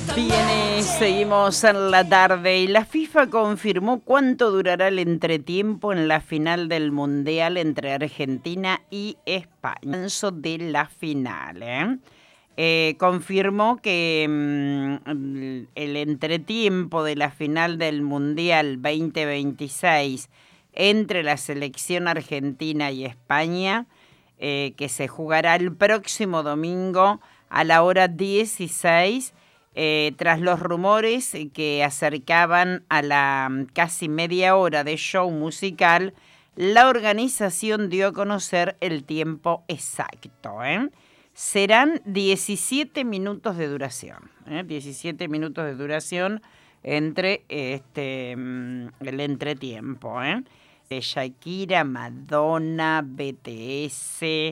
Bien, seguimos en la tarde y la FIFA confirmó cuánto durará el entretiempo en la final del Mundial entre Argentina y España. Comienzo de la final, confirmó que el entretiempo de la final del Mundial 2026 entre la selección argentina y España, que se jugará el próximo domingo a la hora 16, tras los rumores que acercaban a la casi media hora de show musical, la organización dio a conocer el tiempo exacto. Serán 17 minutos de duración. 17 minutos de duración entre el entretiempo. De Shakira, Madonna, BTS,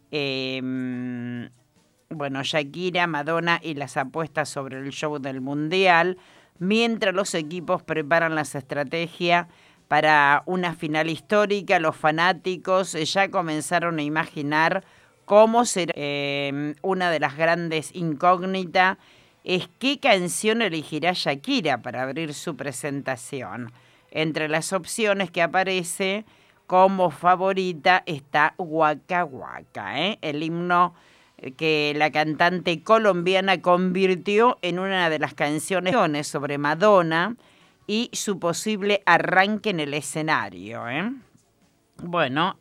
Shakira, Madonna y las apuestas sobre el show del Mundial, mientras los equipos preparan las estrategias para una final histórica. Los fanáticos ya comenzaron a imaginar cómo será. Una de las grandes incógnitas es qué canción elegirá Shakira para abrir su presentación. Entre las opciones que aparece como favorita está Waka Waka, el himno que la cantante colombiana convirtió en una de las canciones sobre Madonna y su posible arranque en el escenario. Bueno,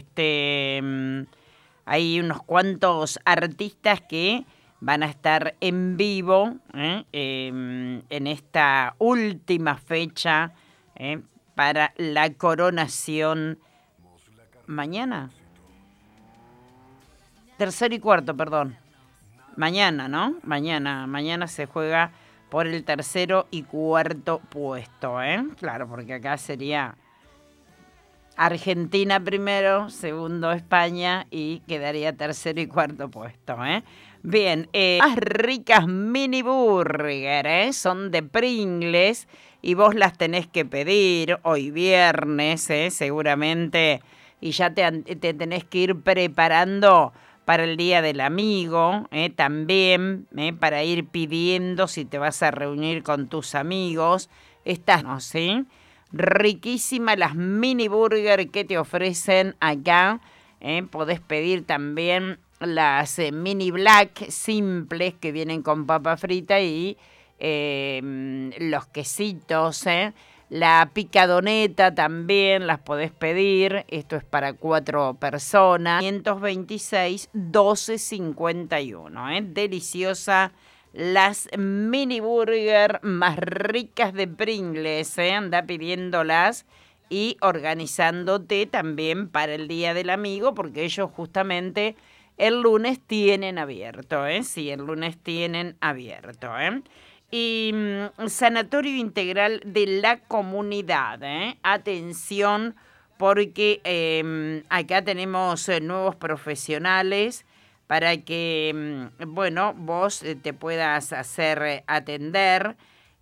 hay unos cuantos artistas que van a estar en vivo en esta última fecha para la coronación. ¿Mañana? Tercero y cuarto, perdón. Mañana, ¿no? Mañana se juega por el tercero y cuarto puesto, Claro, porque acá sería Argentina primero, segundo España y quedaría tercero y cuarto puesto, Bien, las ricas mini burger, son de Pringles y vos las tenés que pedir hoy viernes, seguramente, y ya te tenés que ir preparando para el Día del Amigo, también, para ir pidiendo si te vas a reunir con tus amigos. ¿No? ¿Sí? Riquísimas las mini burger que te ofrecen acá. Podés pedir también las mini black simples que vienen con papa frita y los quesitos. La picadoneta también las podés pedir. Esto es para 4 personas. 526 1251. Deliciosa. Las mini burger más ricas de Pringles, anda pidiéndolas y organizándote también para el Día del Amigo, porque ellos justamente el lunes tienen abierto, Sí, el lunes tienen abierto, Y Sanatorio Integral de la Comunidad, Atención, porque acá tenemos nuevos profesionales para que, vos te puedas hacer atender.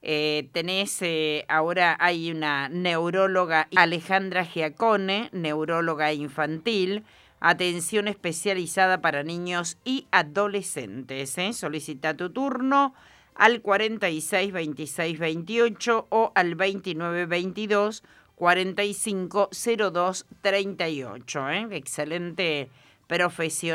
Ahora hay una neuróloga, Alejandra Giacone, neuróloga infantil, atención especializada para niños y adolescentes. Solicita tu turno al 46 26 28 o al 29 22 45 02 38. Excelente profesional.